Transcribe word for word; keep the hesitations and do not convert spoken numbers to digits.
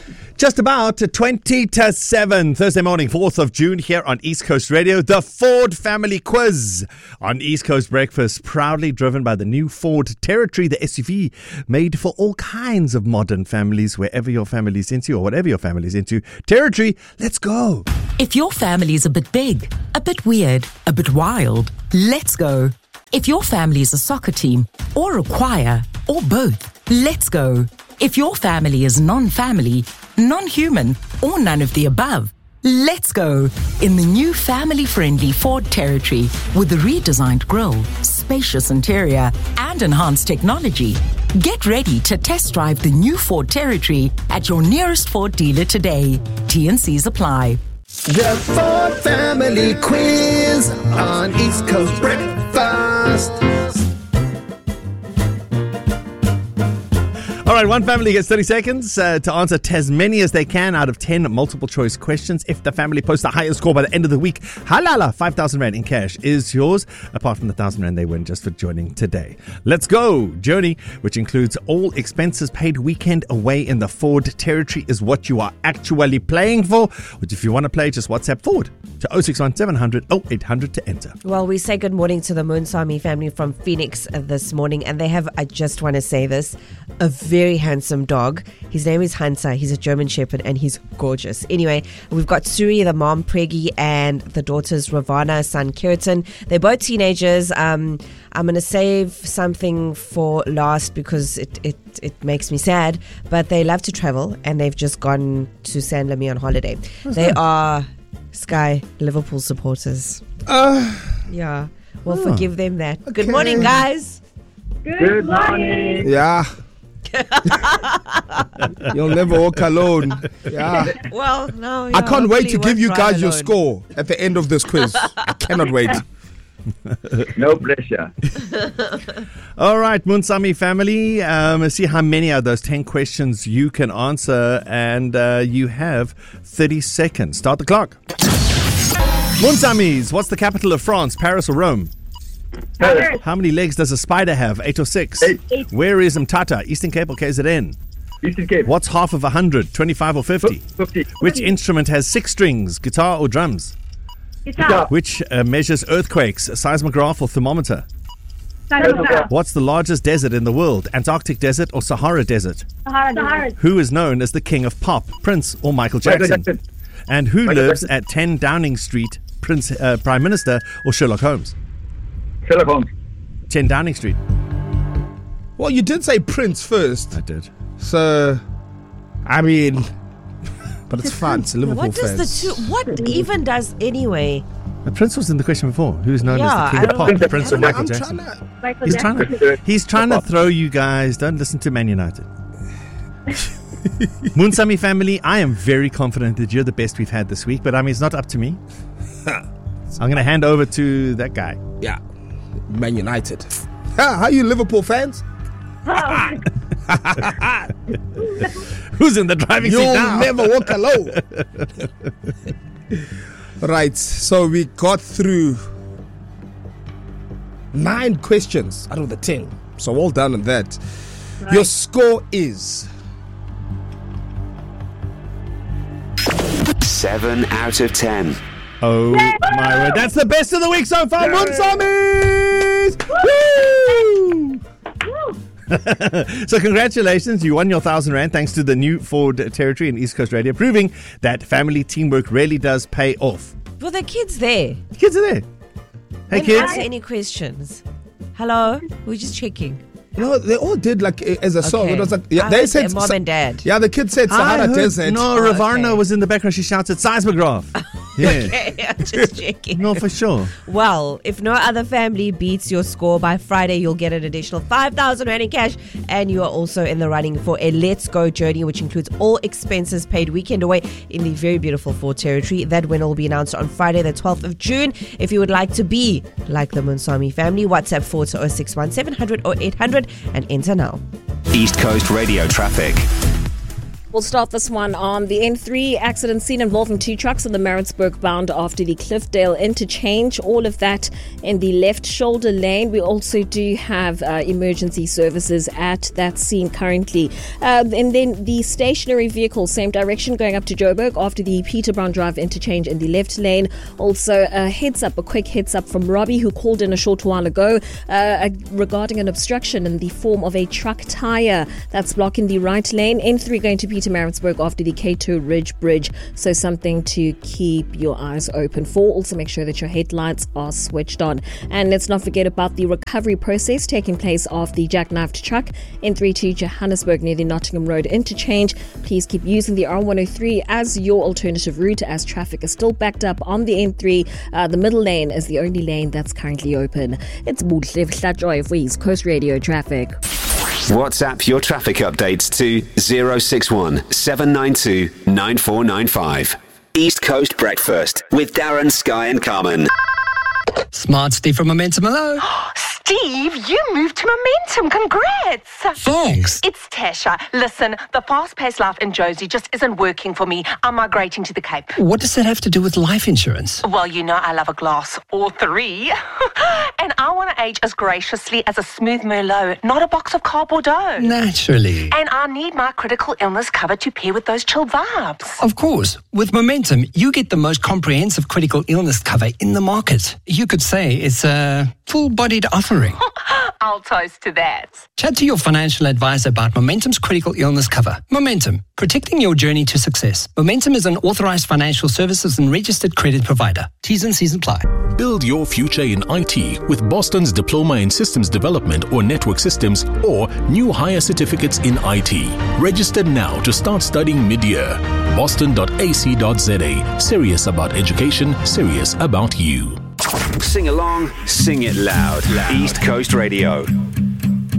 Just about twenty to seven, Thursday morning, fourth of June, here on East Coast Radio, the Ford Family Quiz on East Coast Breakfast, proudly driven by the new Ford Territory, the S U V made for all kinds of modern families, wherever your family's into or whatever your family's into. Territory, let's go. If your family's a bit big, a bit weird, a bit wild, let's go. If your family is a soccer team or a choir or both, let's go. If your family is non-family, non-human, or none of the above, let's go in the new family-friendly Ford Territory with the redesigned grille, spacious interior, and enhanced technology. Get ready to test drive the new Ford Territory at your nearest Ford dealer today. T and C's apply. The Ford Family Quiz on East Coast Breakfast. All right, one family gets thirty seconds uh, to answer as many as they can out of ten multiple choice questions. If the family posts the highest score by the end of the week, halala, five thousand rand in cash is yours, apart from the one thousand rand they win just for joining today. Let's go. Journey, which includes all expenses paid weekend away in the Ford Territory, is what you are actually playing for. Which if you want to play, just WhatsApp Ford to oh six one seven hundred oh eight hundred to enter. Well, we say good morning to the Munsami family from Phoenix this morning, and they have, I just want to say this, a very handsome dog. His name is Hansa. He's a German Shepherd and he's gorgeous. Anyway, we've got Suri, the mom, Preggy, and the daughters Ravana, son Kiritan. They're both teenagers. Um, I'm going to save something for last because it, it, it makes me sad, but they love to travel and they've just gone to San Lamy on holiday. What's they that? Are Sky Liverpool supporters. Uh, yeah, we'll oh, forgive them that. okay. Good morning, guys. Good, Good morning. Yeah. You'll never walk alone. Yeah. Well, no. I can't wait to give you guys alone. your score at the end of this quiz. I cannot wait. No pressure. All right, Munsami family. Um, let's see how many of those ten questions you can answer, and uh, you have thirty seconds. Start the clock. Munsamis, what's the capital of France? Paris or Rome? Paris. How many legs does a spider have? Eight or six? Eight. Eight. Where is Mtata? Eastern Cape or K Z N? Eastern Cape. What's half of a hundred? Twenty-five or fifty? Fifty. Which instrument has six strings? Guitar or drums? Guitar. Which uh, measures earthquakes? A seismograph or thermometer? Seismograph. What's the largest desert in the world? Antarctic Desert or Sahara Desert? Sahara. Sahara. Who is known as the king of pop? Prince or Michael Jackson? Michael Jackson. And who Michael lives Jackson. at ten Downing Street? Prince, uh, Prime Minister or Sherlock Holmes? Sherlock Holmes. ten Downing Street. Well, you did say Prince first. I did. So, I mean, but it's fun. It's a Liverpool What does fans. the two? What even does anyway? The Prince was in the question before. Who's known Yeah, as the I king of don't- pop? Prince or I'm, Michael I'm Jackson? trying to, Michael He's trying to. He's trying to throw you guys. Don't listen to Man United. Munsami family, I am very confident that you're the best we've had this week, but I mean, it's not up to me. I'm going to hand over to that guy. yeah, Man United. Ha, how you Liverpool fans? Who's in the driving seat You'll now? never walk alone. Right, so we got through nine questions out of the ten. So well done on that. Right. Your score is Seven out of ten. Oh my word. That's the best of the week so far, Munsamis! Woo! So congratulations, you won your thousand rand thanks to the new Ford Territory in East Coast Radio, proving that family teamwork really does pay off. Well, the kids there. The kids are there. Hey Didn't kids. answer any questions. Hello, we're just checking. No, they all did like uh, as a song. Okay. It was like yeah, I they heard said their mom and dad. Yeah, the kid said I Sahara heard- Desert. No, Oh, Ravarna okay. was in the background. She shouted seismograph. Yeah. Okay, I'm just checking. No, for sure. Well, if no other family beats your score by Friday, you'll get an additional five thousand rand in cash. And you are also in the running for a Let's Go journey, which includes all expenses paid weekend away in the very beautiful Ford Territory. That winner will be announced on Friday, the twelfth of June. If you would like to be like the Munsami family, WhatsApp Ford to oh six one seven hundred oh eight hundred and enter now. East Coast Radio traffic. We'll start this one on the N three. Accident scene involving two trucks on the Maritzburg bound after the Cliffdale interchange. All of that in the left shoulder lane. We also do have uh, emergency services at that scene currently. Um, and then the stationary vehicle, same direction, going up to Joburg after the Peter Brown Drive interchange in the left lane. Also, a heads up, a quick heads up from Robbie, who called in a short while ago uh, regarding an obstruction in the form of a truck tire that's blocking the right lane. N three going to Peter Maritzburg after the K two Ridge Bridge. So something to keep your eyes open for. Also make sure that your headlights are switched on. And let's not forget about the recovery process taking place of the jackknifed truck N three to Johannesburg near the Nottingham Road interchange. Please keep using the R one oh three as your alternative route as traffic is still backed up on the N three. Uh, the middle lane is the only lane that's currently open. It's Buhle Hlajoy for East Coast Radio Traffic. WhatsApp your traffic updates to zero six one seven nine two nine four nine five. East Coast Breakfast with Darren, Sky and Carmen. Smart Steve from Momentum. Hello. Steve, you moved to Momentum. Congrats. Thanks. It's Tasha. Listen, the fast-paced life in Josie just isn't working for me. I'm migrating to the Cape. What does that have to do with life insurance? Well, you know I love a glass or three. And I want to age as graciously as a smooth Merlot, not a box of Car Bordeaux. Naturally. And I need my critical illness cover to pair with those chilled vibes. Of course. With Momentum, you get the most comprehensive critical illness cover in the market. You could say it's a full-bodied offering. I'll toast to that. Chat to your financial advisor about Momentum's critical illness cover. Momentum, protecting your journey to success. Momentum is an authorized financial services and registered credit provider. T's and C's apply. Build your future in I T with Boston's Diploma in Systems Development or Network Systems or new higher certificates in I T. Register now to start studying mid-year. boston dot a c dot z a. Serious about education, serious about you. Sing along, sing it loud. loud. East Coast Radio.